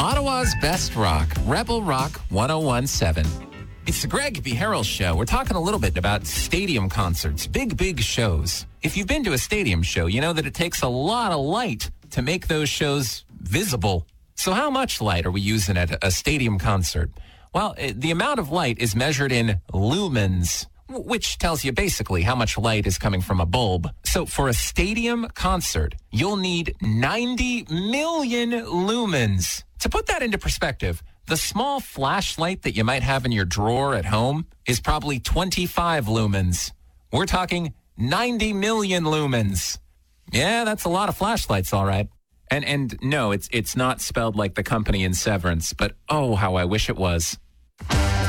Ottawa's best rock, Rebel Rock 1017. It's the Greg B. Harrell Show. We're talking a little bit about stadium concerts, big shows. If you've been to a stadium show, you know that it takes a lot of light to make those shows visible. So how much light are we using at a stadium concert? Well, the amount of light is measured in lumens, which tells you basically how much light is coming from a bulb. So for a stadium concert, you'll need 90 million lumens. To put that into perspective, the small flashlight that you might have in your drawer at home is probably 25 lumens. We're talking 90 million lumens. Yeah, that's a lot of flashlights, all right. And no, it's not spelled like the company in Severance, but oh, how I wish it was.